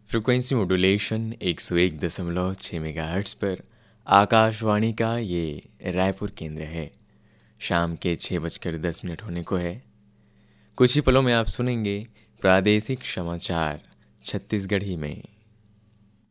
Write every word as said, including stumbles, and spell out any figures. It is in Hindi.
फ्रिक्वेंसी मॉड्यूलेशन एक सौ एक दशमलव छः मेगाहर्ट्ज़ पर आकाशवाणी का ये रायपुर केंद्र है। शाम के छः बजकर दस मिनट होने को है। कुछ ही पलों में आप सुनेंगे प्रादेशिक समाचार छत्तीसगढ़ी में।